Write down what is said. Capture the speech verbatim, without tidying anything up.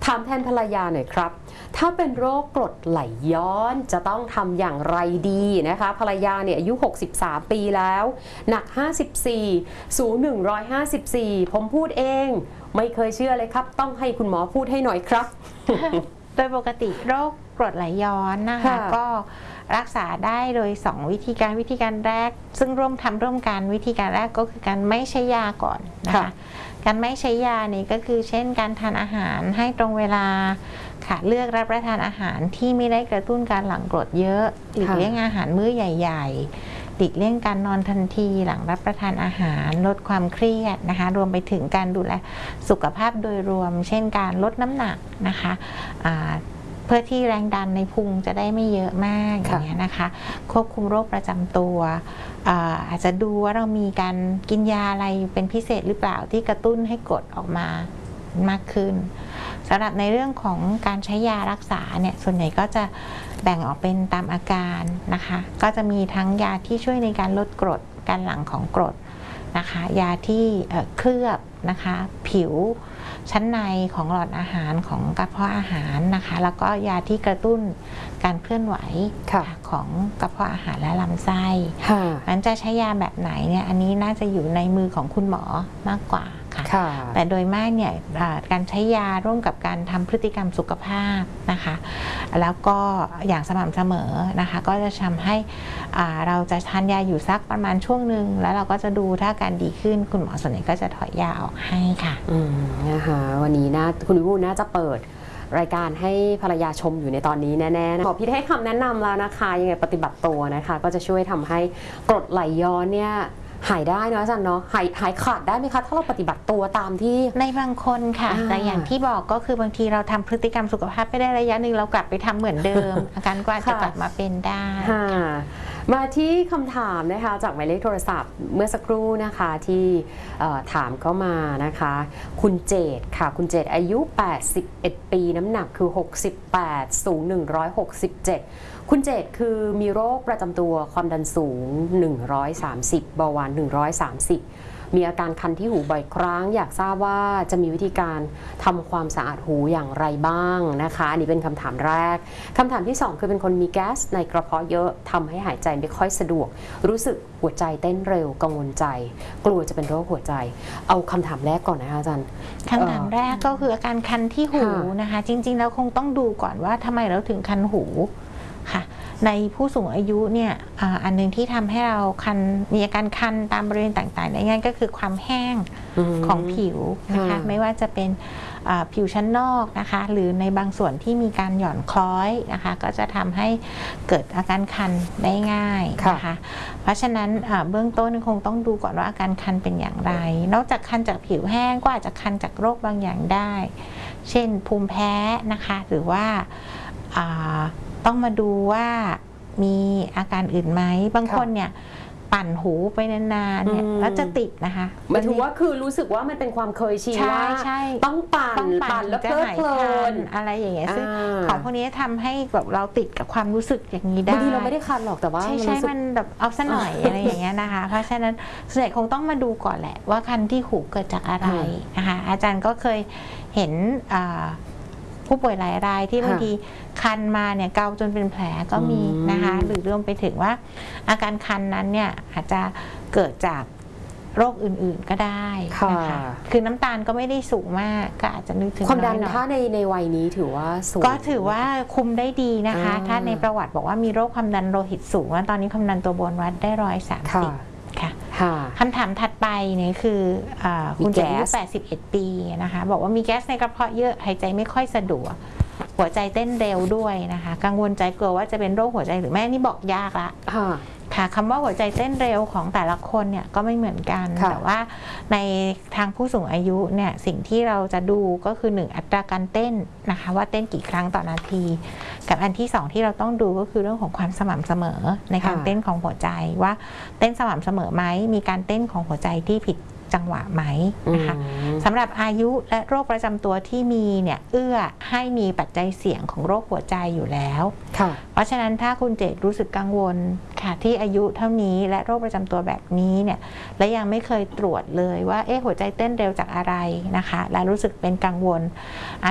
ถามแทนภรรยาหน่อยครับถ้าเป็นโรคกรดไหลย้อนจะต้องทำอย่างไรดีนะคะภรรยาเนี่ยอายุหกสิบสามปีแล้วหนักห้าสิบสี่สูงหนึ่งร้อยห้าสิบสี่ผมพูดเองไม่เคยเชื่อเลยครับต้องให้คุณหมอพูดให้หน่อยครับโดยปกติโรคกรดไหลย้อนนะคะก็รักษาได้โดยสองวิธีการวิธีการแรกซึ่งร่วมทำร่วมกันวิธีการแรกก็คือการไม่ใช้ยาก่อนนะคะการไม่ใช้ยานี่ก็คือเช่นการทานอาหารให้ตรงเวลาค่ะเลือกรับประทานอาหารที่ไม่ได้กระตุ้นการหลั่งกรดเยอะหลีกเลี่ยงอาหารมื้อใหญ่ๆหลีกเลี่ยงการนอนทันทีหลังรับประทานอาหารลดความเครียดนะคะรวมไปถึงการดูแลสุขภาพโดยรวมเช่นการลดน้ำหนักนะคะเพื่อที่แรงดันในพุงจะได้ไม่เยอะมากอย่างนี้นะคะควบคุมโรคประจำตัวอาจจะดูว่าเรามีการกินยาอะไรเป็นพิเศษหรือเปล่าที่กระตุ้นให้กรดออกมามากขึ้นสำหรับในเรื่องของการใช้ยารักษาเนี่ยส่วนใหญ่ก็จะแบ่งออกเป็นตามอาการนะคะก็จะมีทั้งยาที่ช่วยในการลดกรดการหลั่งของกรดนะคะยาที่เคลือบนะคะผิวชั้นในของหลอดอาหารของกระเพาะอาหารนะคะแล้วก็ยาที่กระตุ้นการเคลื่อนไหวของกระเพาะอาหารและลำไส้นั้นจะใช้ยาแบบไหนเนี่ยอันนี้น่าจะอยู่ในมือของคุณหมอมากกว่าค่ะแต่โดยมากเนี่ยการใช้ยาร่วมกับการทำพฤติกรรมสุขภาพนะคะแล้วก็อย่างสม่ำเสมอนะคะก็จะทำให้เราจะทานยาอยู่สักประมาณช่วงหนึ่งแล้วเราก็จะดูถ้าการดีขึ้นคุณหมอส่วนใหญ่ก็จะถอยยาออกให้ค่ะอืมนะคะวันนี้นะคุณวิบูลย์น่าจะเปิดรายการให้ภรรยาชมอยู่ในตอนนี้แน่ๆนะขอพี่ให้คำแนะนำแล้วนะคะยังไงปฏิบัติตัวนะคะก็จะช่วยทำให้กรดไหลย้อนเนี่ยหายได้นะอาจารย์เนาะหายหายขาดได้ไหมคะถ้าเราปฏิบัติตัวตามที่ในบางคนค่ะแต่อย่างที่บอกก็คือบางทีเราทำพฤติกรรมสุขภาพไปได้ระยะหนึ่งเรากลับไปทำเหมือนเดิม อาการก็อาจจะกลับมาเป็นได้มาที่คำถามนะคะจากหมายเลขโทรศัพท์เมื่อสักครู่นะคะที่ถามเข้ามานะคะคุณเจตค่ะคุณเจตอายุแปดสิบเอ็ดปีน้ำหนักคือหกสิบแปดสูงหนึ่งร้อยหกสิบเจ็ดคุณเจตคือมีโรคประจำตัวความดันสูงหนึ่งร้อยสามสิบเบาหวานหนึ่งร้อยสามสิบมีอาการคันที่หูบ่อยครั้งอยากทราบว่าจะมีวิธีการทำความสะอาดหูอย่างไรบ้างนะคะอันนี้เป็นคำถามแรกคำถามที่สองคือเป็นคนมีแก๊สในกระเพาะเยอะทำให้หายใจไม่ค่อยสะดวกรู้สึกหัวใจเต้นเร็วกังวลใจกลัวจะเป็นโรคหัวใจเอาคำถามแรกก่อนนะคะอาจารย์คำถามแรกก็คืออาการคันที่หูนะคะจริงๆแล้วคงต้องดูก่อนว่าทำไมเราถึงคันหูค่ะในผู้สูงอายุเนี่ยอันนึงที่ทำให้เราคันมีอาการคันตามบริเวณต่างๆในงานก็คือความแห้งของผิวนะคะไม่ว่าจะเป็นผิวชั้นนอกนะคะหรือในบางส่วนที่มีการหย่อนคล้อยนะคะก็จะทำให้เกิดอาการคันได้ง่ายนะคะเพราะฉะนั้นเบื้องต้นคงต้องดูก่อนว่าอาการคันเป็นอย่างไรนอกจากคันจากผิวแห้งก็อาจจะคันจากโรคบางอย่างได้เช่นภูมิแพ้นะคะหรือว่าต้องมาดูว่ามีอาการอื่นไหมบางคนเนี่ยปั่นหูไปนานๆเนี่ยแล้วจะติดนะคะหมายถึงว่าคือรู้สึกว่ามันเป็นความเคยชินว่าต้องปั่นปั่นแล้วเพลิดเพลินอะไรอย่างเงี้ยซึ่งของพวกนี้ทำให้แบบเราติดกับความรู้สึกอย่างนี้ได้บางทีเราไม่ได้คันหรอกแต่ว่าใช่ใช่มันแบบเอาซะหน่อยอะไรอย่างเงี้ยนะคะเพราะฉะนั้นส่วนใหญ่คงต้องมาดูก่อนแหละว่าคันที่หูเกิดจากอะไรนะคะอาจารย์ก็เคยเห็นผู้ป่วยหลายรายที่บางทีคันมาเนี่ยเกาจนเป็นแผลก็มีนะคะหรือรวมไปถึงว่าอาการคันนั้นเนี่ยอาจจะเกิดจากโรคอื่นๆก็ได้นะคะคือน้ำตาลก็ไม่ได้สูงมากก็อาจจะนึกถึงความดันถ้าในในวัยนี้ถือว่าสูงก็ถือว่าคุมได้ดีนะคะถ้าในประวัติบอกว่ามีโรคความดันโลหิตสูงว่าตอนนี้ความดันตัวบนวัดได้ร้อยสามสิบคำถามถัดไปเนี่ยคือคุณเจอายุแปดสิบเอ็ดปีนะคะบอกว่ามีแก๊สในกระเพาะเยอะหายใจไม่ค่อยสะดวกหัวใจเต้นเร็วด้วยนะคะกังวลใจกลัวว่าจะเป็นโรคหัวใจหรือไม่นี่บอกยากละค่ะคำว่าหัวใจเต้นเร็วของแต่ละคนเนี่ยก็ไม่เหมือนกันแต่ว่าในทางผู้สูงอายุเนี่ยสิ่งที่เราจะดูก็คือหนึ่งอัตราการเต้นนะคะว่าเต้นกี่ครั้งต่อนาทีกับอันที่สองที่เราต้องดูก็คือเรื่องของความสม่ำเสมอในการเต้นของหัวใจว่าเต้นสม่ำเสมอไหมมีการเต้นของหัวใจที่ผิดจังหวะไหมนะคะสำหรับอายุและโรคประจำตัวที่มีเนี่ยเอื้อให้มีปัจจัยเสี่ยงของโรคหัวใจอยู่แล้วเพราะฉะนั้นถ้าคุณเจตรู้สึกกังวลค่ะที่อายุเท่านี้และโรคประจำตัวแบบนี้เนี่ยและยังไม่เคยตรวจเลยว่าเอ๊ะหัวใจเต้นเร็วจากอะไรนะคะและรู้สึกเป็นกังวล